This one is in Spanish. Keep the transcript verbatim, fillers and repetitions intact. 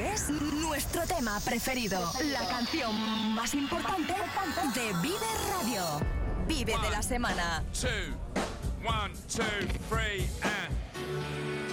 es nuestro tema preferido. La canción más importante de Vive Radio. Vive de la semana. Two, one, two, three, and